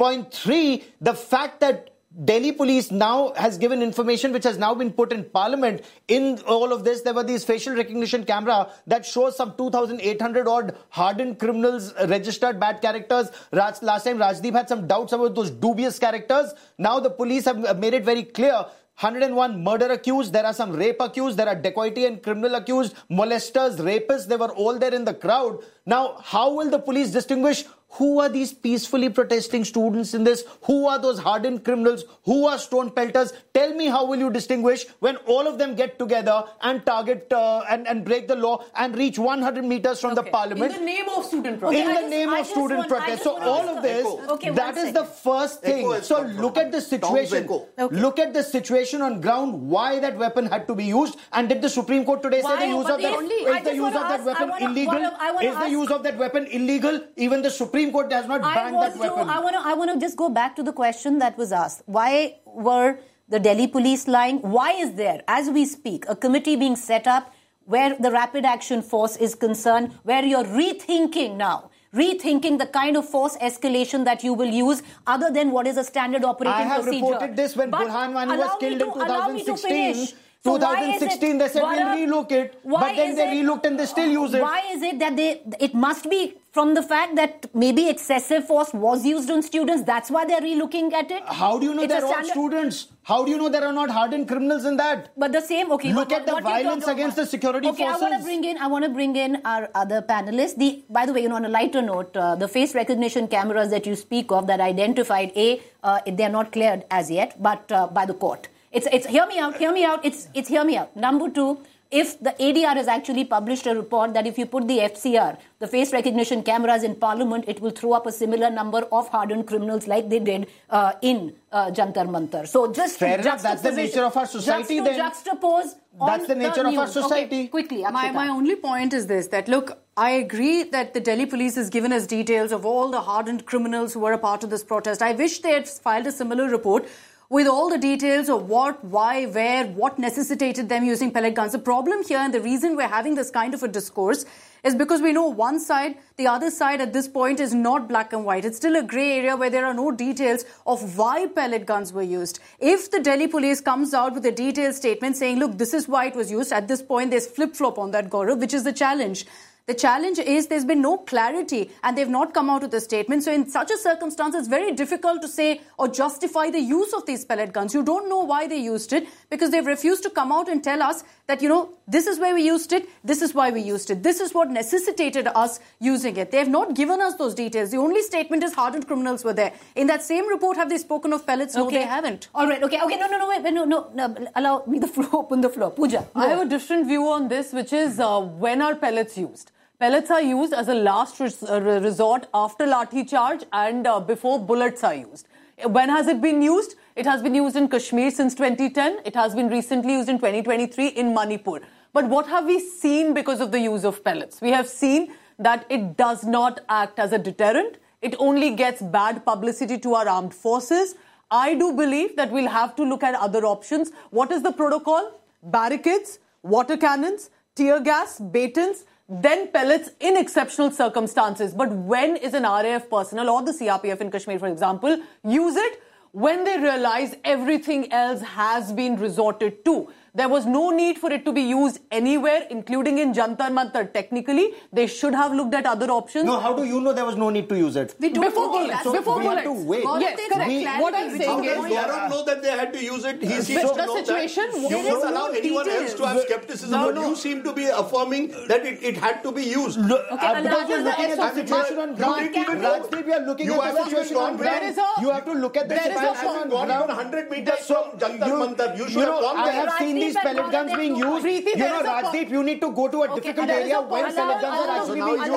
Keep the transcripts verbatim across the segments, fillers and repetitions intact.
Point three, the fact that Delhi police now has given information which has now been put in parliament. In all of this, there were these facial recognition camera that shows some two thousand eight hundred odd hardened criminals, registered bad characters. Raj, last time Rajdeep had some doubts about those dubious characters. Now the police have made it very clear. one hundred one murder accused, there are some rape accused, there are dacoity and criminal accused, molesters, rapists, they were all there in the crowd. Now, how will the police distinguish who are these peacefully protesting students in this? Who are those hardened criminals? Who are stone pelters? Tell me, how will you distinguish when all of them get together and target uh, and, and break the law and reach one hundred meters from okay. the parliament? In the name of student protest. In okay, the just, name I of student want, protest. So all of this, okay, that is the first thing. So look at the situation. Okay. Look at the situation on ground, why that weapon had to be used. And did the Supreme Court today why? say the use but of that, only, is the use of that ask, weapon wanna, illegal? Wanna, wanna is ask, the use of that weapon illegal? Even the Supreme Court has not banned that weapon. To, I want to I want to just go back to the question that was asked. Why were the Delhi police lying? Why is there, as we speak, a committee being set up where the Rapid Action Force is concerned, where you're rethinking now, rethinking the kind of force escalation that you will use other than what is a standard operating procedure? I have procedure. reported this when but Burhan Wani was killed to, in twenty sixteen. So twenty sixteen, they said we'll relook it, but then they it, relooked and they still use it. Why is it that they, it must be from the fact that maybe excessive force was used on students, that's why they're relooking at it? How do you know it's they're all students? How do you know there are not hardened criminals in that? But the same, okay. Look what, at the violence against the security okay, forces. Okay, I want to bring in, I want to bring in our other panelists. The, by the way, you know, on a lighter note, uh, the face recognition cameras that you speak of that identified, A, uh, they're not cleared as yet, but uh, by the court. It's, it's, hear me out, hear me out, it's, it's hear me out. Number two, if the A D R has actually published a report that if you put the F C R, the face recognition cameras in Parliament, it will throw up a similar number of hardened criminals like they did uh, in uh, Jantar Mantar. So just fair enough, that's the nature of our society just then. juxtapose That's the nature the of our society. Okay, quickly, my, my only point is this, that look, I agree that the Delhi police has given us details of all the hardened criminals who were a part of this protest. I wish they had filed a similar report with all the details of what, why, where, what necessitated them using pellet guns. The problem here and the reason we're having this kind of a discourse is because we know one side, the other side at this point is not black and white. It's still a grey area where there are no details of why pellet guns were used. If the Delhi police comes out with a detailed statement saying, look, this is why it was used, at this point there's flip-flop on that, Gaurav, which is the challenge. The challenge is there's been no clarity and they've not come out with a statement. So in such a circumstance, it's very difficult to say or justify the use of these pellet guns. You don't know why they used it because they've refused to come out and tell us that, you know, this is where we used it, this is why we used it, this is what necessitated us using it. They have not given us those details. The only statement is hardened criminals were there. In that same report, have they spoken of pellets? Okay. No, they haven't. All right, okay, okay, no, no, no, wait, no, no, no, allow me the floor, open the floor. Pooja. No. I have a different view on this, which is uh, when are pellets used? Pellets are used as a last res uh, resort after lathi charge and uh, before bullets are used. When has it been used? It has been used in Kashmir since twenty ten. It has been recently used in twenty twenty-three in Manipur. But what have we seen because of the use of pellets? We have seen that it does not act as a deterrent. It only gets bad publicity to our armed forces. I do believe that we'll have to look at other options. What is the protocol? Barricades, water cannons, tear gas, batons, then pellets in exceptional circumstances. But when is an R A F personnel or the C R P F in Kashmir, for example, use it? When they realize everything else has been resorted to. There was no need for it to be used anywhere, including in Jantar Mantar. Technically, they should have looked at other options. No, how do you know there was no need to use it? We don't before bullets. So before we bullets. have to wait. Yes, correct. We, what I'm saying is... How does Gaurav know that they had to use it? He seems so, to know situation, that. You won't allow anyone details. else to have skepticism, no, but no. you seem to be affirming that it, it had to be used. Look, okay, uh, because you're looking at the situation on ground. Rajdeep, you are looking at the situation on ground. You have to look at the situation on ground. Gone even one hundred meters from Jantar Mantar. You should have gone I there. have seen these pellet guns being used. You know, Rajdeep, you need to go to a okay, difficult area when pellet guns are actually being used.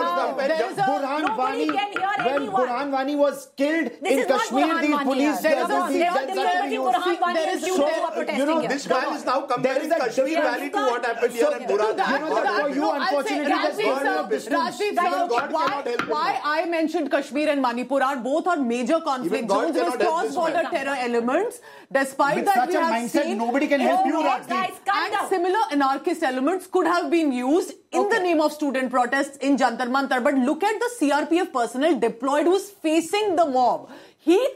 Burhan Wani, when Burhan Wani was killed this in Kashmir, these police... There is no difference between Burhan Wani and students who are protesting you know, here. this man is now comparing Kashmir Valley to what happened here in Burhan. You know that for you, unfortunately, there's no distance. Why I mentioned Kashmir and Manipur are both are major conflict zones with cross-border terror elements. Despite that, we have seen... Nobody can help you, Rajdeep. And similar anarchist elements could have been used in okay. the name of student protests in Jantar Mantar. But look at the C R P F personnel deployed who's facing the mob. He